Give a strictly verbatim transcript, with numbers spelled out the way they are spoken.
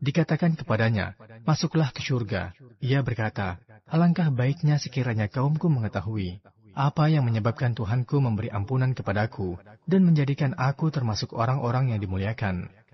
Dikatakan kepadanya, masuklah ke surga. Ia berkata, alangkah baiknya sekiranya kaumku mengetahui apa yang menyebabkan Tuhanku memberi ampunan kepadaku dan menjadikan aku termasuk orang-orang yang dimuliakan.